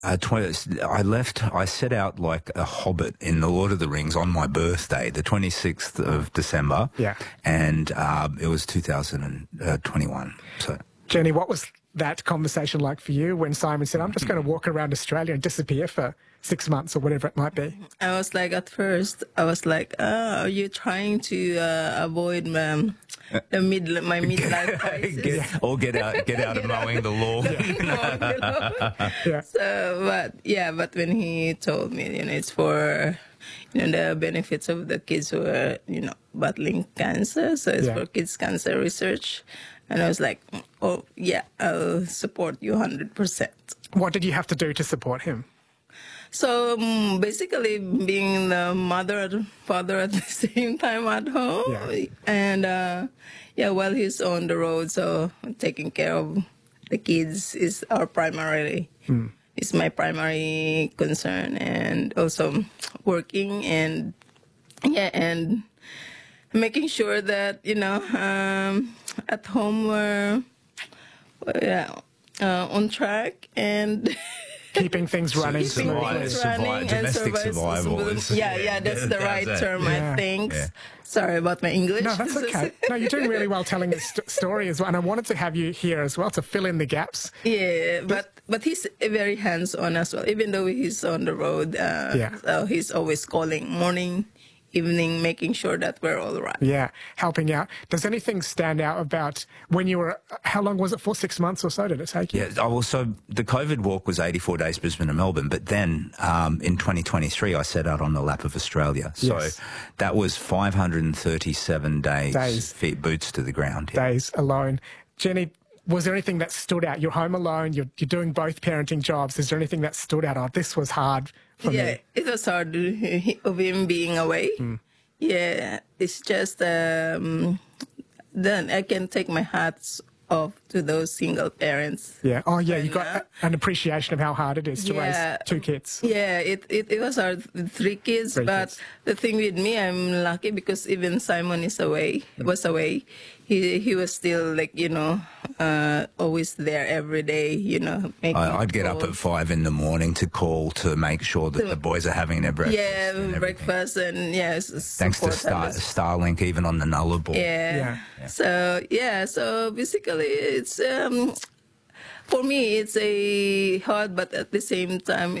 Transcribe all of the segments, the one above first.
I set out like a hobbit in The Lord of the Rings on my birthday, the 26th of December. Yeah. And it was 2021. So, Jenny, what was that conversation like for you when Simon said, I'm just going to walk around Australia and disappear for 6 months or whatever it might be? I was like, at first, I was like, are you trying to avoid my midlife crisis? Or get out of mowing the lawn. Yeah. So, but when he told me, it's for, the benefits of the kids who are, battling cancer. So it's for kids' cancer research. And I was like, oh, yeah, I'll support you 100%. What did you have to do to support him? So basically being the mother and father at the same time at home. Yeah. And while he's on the road, so taking care of the kids is is my primary concern, and also working and making sure that, at home we're on track and keeping things running smoothly. Domestic survival. That's the right term, Yeah. I think. Yeah. Sorry about my English. No, that's okay. No, you're doing really well telling this story as well. And I wanted to have you here as well to fill in the gaps. Yeah, but he's very hands-on as well. Even though he's on the road, so he's always calling morning, evening, making sure that we're all right. Yeah, helping out. Does anything stand out about when you were, how long was it for? 6 months or so did it take you? Yeah, so the COVID walk was 84 days, Brisbane and Melbourne, but then in 2023 I set out on the lap of Australia. So that was 537 days, feet, boots to the ground. Yeah. Days alone. Jenny, was there anything that stood out? You're home alone, you're doing both parenting jobs. Is there anything that stood out? Oh, this was hard for me. Yeah, it was hard of him being away. Yeah, it's just then I can take my hats off to those single parents. Yeah. Oh, yeah. You got an appreciation of how hard it is to raise 2 kids. Yeah, it was hard with 3 kids, but the thing with me, I'm lucky because even Simon was away. He was still like, always there every day, making I'd get up at 5 in the morning to call to make sure that the boys are having their breakfast. Yeah, breakfast and thanks to Starlink, even on the Nullarbor. Yeah. So basically it's for me it's a hard, but at the same time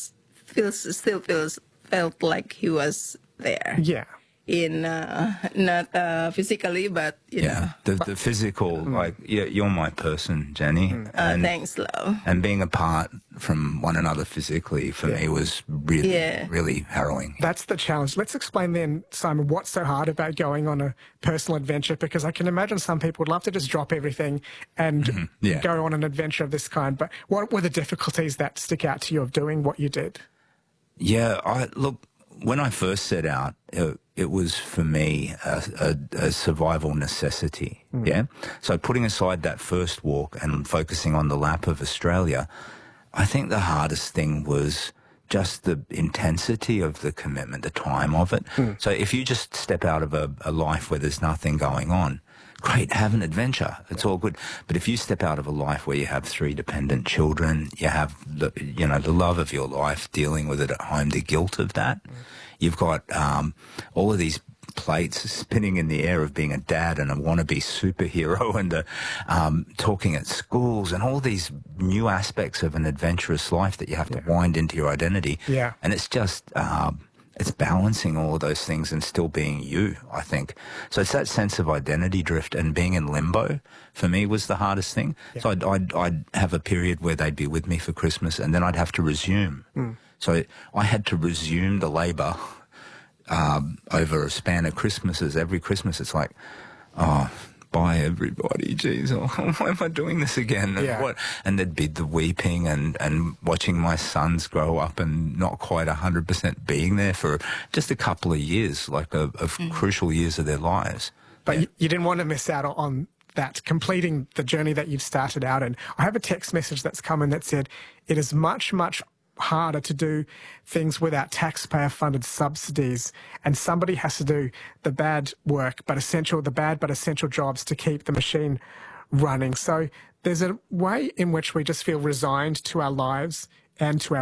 felt like he was there. Yeah. In not physically, but you know. The physical, you're my person, Jenny. Thanks, love. And being apart from one another physically for me was really harrowing. That's the challenge. Let's explain then, Simon, what's so hard about going on a personal adventure? Because I can imagine some people would love to just drop everything and go on an adventure of this kind. But what were the difficulties that stick out to you of doing what you did? Yeah, look, when I first set out, it was for me a survival necessity. Yeah. So putting aside that first walk and focusing on the lap of Australia, I think the hardest thing was just the intensity of the commitment, the time of it. So if you just step out of a life where there's nothing going on, great, have an adventure. It's all good. But if you step out of a life where you have 3 dependent children, you have the love of your life, dealing with it at home, the guilt of that. You've got all of these plates spinning in the air of being a dad and a wannabe superhero and talking at schools and all these new aspects of an adventurous life that you have to wind into your identity. Yeah. And it's just... it's balancing all of those things and still being you, I think. So it's that sense of identity drift, and being in limbo for me was the hardest thing. Yeah. So I'd have a period where they'd be with me for Christmas and then I'd have to resume. So I had to resume the labour over a span of Christmases. Every Christmas it's like, bye everybody, geez, why am I doing this again? And there'd be the weeping and watching my sons grow up and not quite 100% being there for just a couple of years, like of crucial years of their lives. But you didn't want to miss out on that, completing the journey that you've started out in. I have a text message that's come in that said, it is much, much harder to do things without taxpayer-funded subsidies, and somebody has to do the bad but essential jobs to keep the machine running. So there's a way in which we just feel resigned to our lives and to our